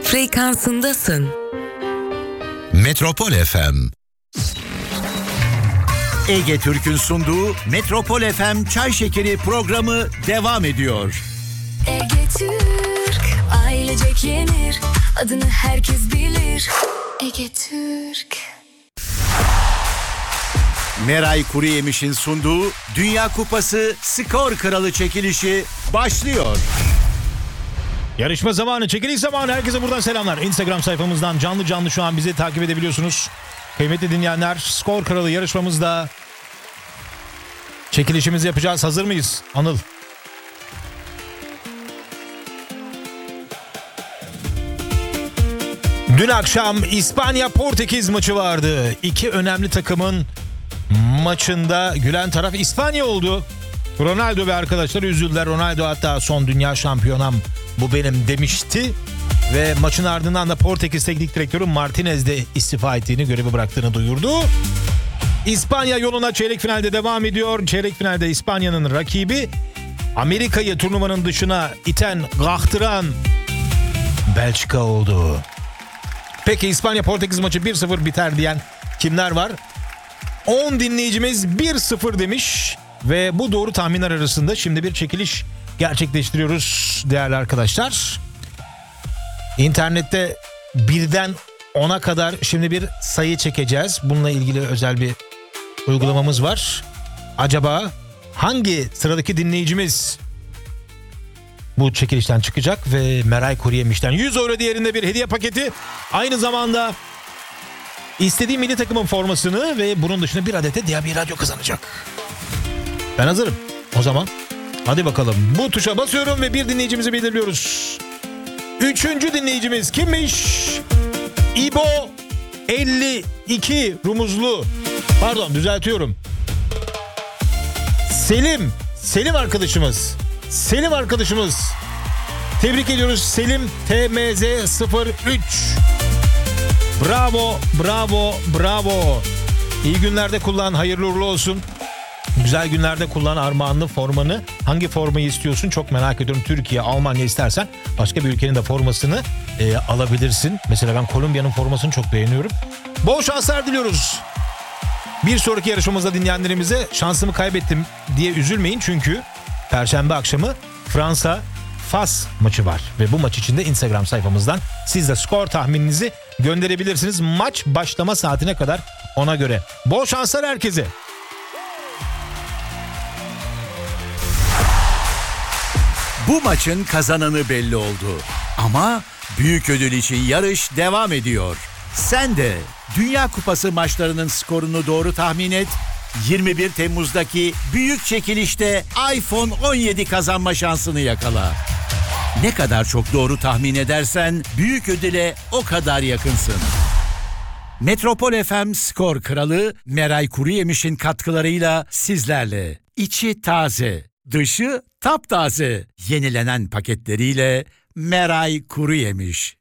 frekansındasın. Metropol FM. Ege Türk'ün sunduğu Metropol FM Çay Şekeri programı devam ediyor. Ege Türk, ailecek yenir, adını herkes bilir. Ege Türk. Meray Kuruyemiş'in sunduğu Dünya Kupası Skor Kralı çekilişi başlıyor. Yarışma zamanı, çekiliş zamanı. Herkese buradan selamlar. Instagram sayfamızdan canlı şu an bizi takip edebiliyorsunuz. Kıymetli dinleyenler, Skor Kralı yarışmamızda çekilişimizi yapacağız. Hazır mıyız Anıl? Dün akşam İspanya-Portekiz maçı vardı. İki önemli takımın maçında gülen taraf İspanya oldu. Ronaldo ve arkadaşları üzüldüler. Ronaldo hatta son dünya şampiyonam bu benim demişti. Ve maçın ardından da Portekiz Teknik Direktörü Martinez de istifa ettiğini, görevi bıraktığını duyurdu. İspanya yoluna çeyrek finalde devam ediyor. Çeyrek finalde İspanya'nın rakibi Amerika'yı turnuvanın dışına iten, kaktıran Belçika oldu. Peki İspanya-Portekiz maçı 1-0 biter diyen kimler var? 10 dinleyicimiz 1-0 demiş ve bu doğru tahminler arasında şimdi bir çekiliş gerçekleştiriyoruz değerli arkadaşlar. İnternette 1'den 10'a kadar şimdi bir sayı çekeceğiz. Bununla ilgili özel bir uygulamamız var. Acaba hangi sıradaki dinleyicimiz bu çekilişten çıkacak ve Meray Kuruyemiş'ten 100 euro değerinde bir hediye paketi, aynı zamanda istediği milli takımın formasını ve bunun dışında bir adet de DAB radyo kazanacak. Ben hazırım. O zaman hadi bakalım. Bu tuşa basıyorum ve bir dinleyicimizi belirliyoruz. Üçüncü dinleyicimiz kimmiş? İbo 52 rumuzlu. Pardon, düzeltiyorum. Selim arkadaşımız. Tebrik ediyoruz Selim TMZ 03. Bravo. İyi günlerde kullan, hayırlı uğurlu olsun. Güzel günlerde kullan armağanlı formanı. Hangi formayı istiyorsun çok merak ediyorum. Türkiye, Almanya istersen başka bir ülkenin de formasını alabilirsin. Mesela ben Kolombiya'nın formasını çok beğeniyorum. Bol şanslar diliyoruz. Bir sonraki yarışmamızda dinleyenlerimize şansımı kaybettim diye üzülmeyin. Çünkü Perşembe akşamı Fransa-Fas maçı var. Ve bu maç için de Instagram sayfamızdan siz de skor tahmininizi gönderebilirsiniz. Maç başlama saatine kadar ona göre. Bol şanslar herkese. Bu maçın kazananı belli oldu. Ama büyük ödül için yarış devam ediyor. Sen de Dünya Kupası maçlarının skorunu doğru tahmin et. 21 Temmuz'daki büyük çekilişte iPhone 17 kazanma şansını yakala. Ne kadar çok doğru tahmin edersen büyük ödüle o kadar yakınsın. Metropol FM Skor Kralı Meray Kuruyemiş'in katkılarıyla sizlerle. İçi taze, dışı taptaze. Yenilenen paketleriyle Meray Kuruyemiş.